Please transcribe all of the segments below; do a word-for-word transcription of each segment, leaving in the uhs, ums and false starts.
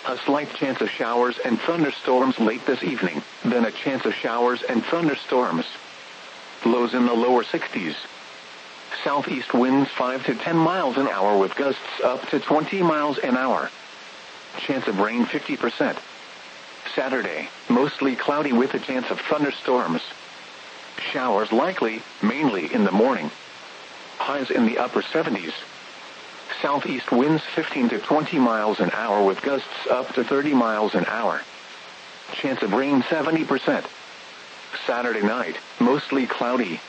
A slight chance of showers and thunderstorms late this evening, then a chance of showers and thunderstorms. Lows in the lower sixties. Southeast winds five to ten miles an hour with gusts up to twenty miles an hour. Chance of rain fifty percent. Saturday, mostly cloudy with a chance of thunderstorms. Showers likely, mainly in the morning. Highs in the upper seventies. Southeast winds fifteen to twenty miles an hour with gusts up to thirty miles an hour. Chance of rain seventy percent. Saturday night, mostly cloudy.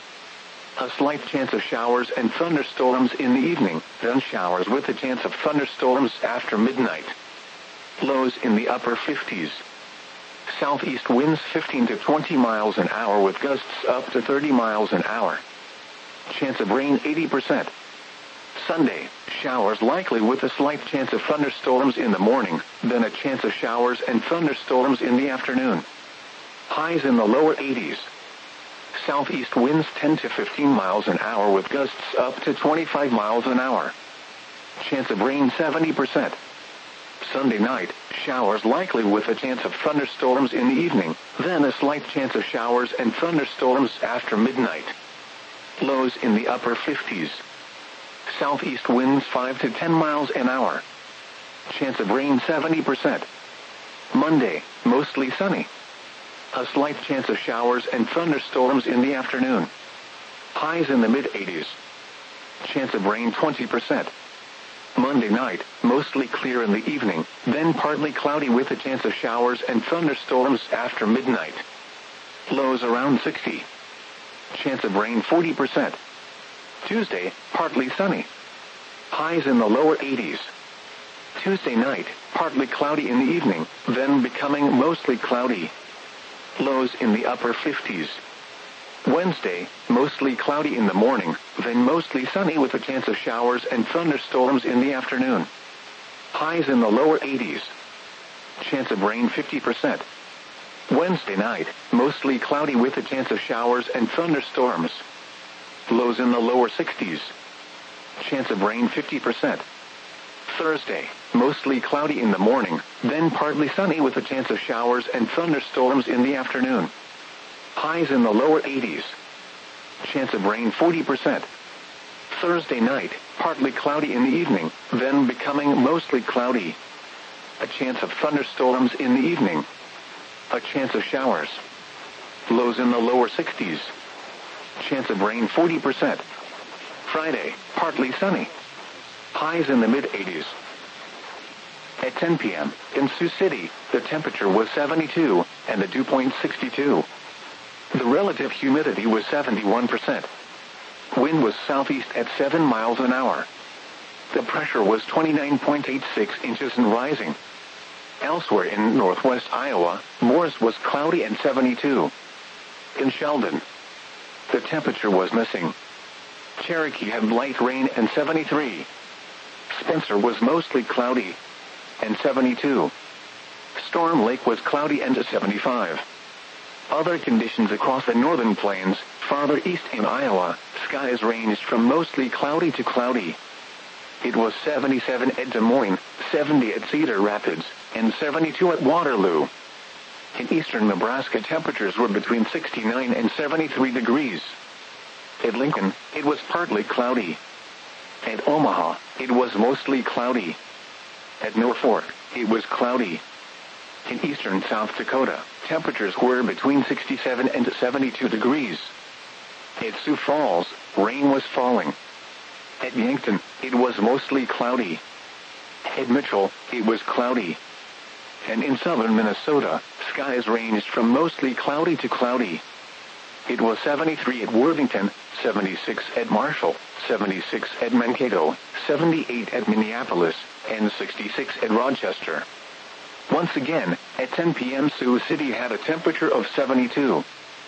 A slight chance of showers and thunderstorms in the evening, then showers with a chance of thunderstorms after midnight. Lows in the upper fifties. Southeast winds fifteen to twenty miles an hour with gusts up to thirty miles an hour. Chance of rain eighty percent. Sunday, showers likely with a slight chance of thunderstorms in the morning, then a chance of showers and thunderstorms in the afternoon. Highs in the lower eighties. Southeast winds ten to fifteen miles an hour with gusts up to twenty-five miles an hour. Chance of rain seventy percent. Sunday night, showers likely with a chance of thunderstorms in the evening, then a slight chance of showers and thunderstorms after midnight. Lows in the upper fifties. Southeast winds five to ten miles an hour. Chance of rain seventy percent. Monday, mostly sunny. A slight chance of showers and thunderstorms in the afternoon. Highs in the mid-eighties. Chance of rain twenty percent. Monday night, mostly clear in the evening, then partly cloudy with a chance of showers and thunderstorms after midnight. Lows around sixty. Chance of rain forty percent. Tuesday, partly sunny. Highs in the lower eighties. Tuesday night, partly cloudy in the evening, then becoming mostly cloudy. Lows in the upper fifties. Wednesday, mostly cloudy in the morning, then mostly sunny with a chance of showers and thunderstorms in the afternoon. Highs in the lower eighties. Chance of rain fifty percent. Wednesday night, mostly cloudy with a chance of showers and thunderstorms. Lows in the lower sixties. Chance of rain fifty percent. Thursday, mostly cloudy in the morning, then partly sunny with a chance of showers and thunderstorms in the afternoon. Highs in the lower eighties. Chance of rain forty percent. Thursday night, partly cloudy in the evening, then becoming mostly cloudy. A chance of thunderstorms in the evening. A chance of showers. Lows in the lower sixties. Chance of rain forty percent. Friday, partly sunny. Highs in the mid-eighties. At ten p.m., in Sioux City, the temperature was seventy-two, and the dew point sixty-two. The relative humidity was seventy-one percent. Wind was southeast at seven miles an hour. The pressure was twenty-nine point eight six inches and rising. Elsewhere in northwest Iowa, Morris was cloudy and seventy-two. In Sheldon, the temperature was missing. Cherokee had light rain and seventy-three. Spencer was mostly cloudy and seventy-two. Storm Lake was cloudy and seventy-five. Other conditions across the northern plains, farther east in Iowa, skies ranged from mostly cloudy to cloudy. It was seventy-seven at Des Moines, seventy at Cedar Rapids, and seventy-two at Waterloo. In eastern Nebraska, temperatures were between sixty-nine and seventy-three degrees. At Lincoln, it was partly cloudy. At Omaha, it was mostly cloudy. At Norfolk, it was cloudy. In eastern South Dakota, temperatures were between sixty-seven and seventy-two degrees. At Sioux Falls, rain was falling. At Yankton, it was mostly cloudy. At Mitchell, it was cloudy. And in southern Minnesota, skies ranged from mostly cloudy to cloudy. It was seventy-three at Worthington, seventy-six at Marshall, seventy-six at Mankato, seventy-eight at Minneapolis, and sixty-six at Rochester. Once again, at ten p.m. Sioux City had a temperature of seventy-two.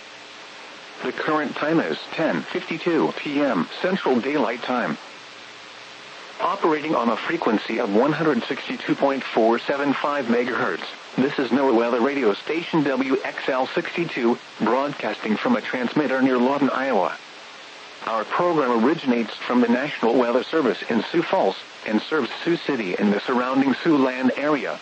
The current time is ten fifty-two p.m. Central Daylight Time. Operating on a frequency of one hundred sixty-two point four seven five megahertz, this is NOAA Weather Radio Station W X L sixty-two, broadcasting from a transmitter near Lawton, Iowa. Our program originates from the National Weather Service in Sioux Falls and serves Sioux City and the surrounding Siouxland area.